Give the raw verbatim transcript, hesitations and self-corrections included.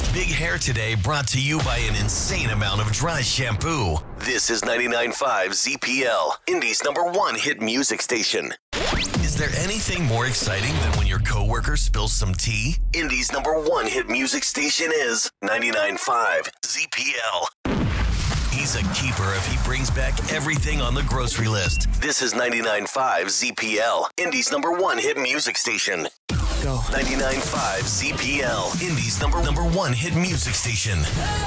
Big Hair Today brought to you by an insane amount of dry shampoo. This is ninety-nine point five Z P L, Indy's number one hit music station. Is there anything more exciting than when your coworker spills some tea? Indy's number one hit music station is ninety-nine point five Z P L. He's a keeper if he brings back everything on the grocery list. This is ninety-nine point five Z P L, Indy's number one hit music station. Go. ninety-nine point five Z P L, Indy's number number one hit music station.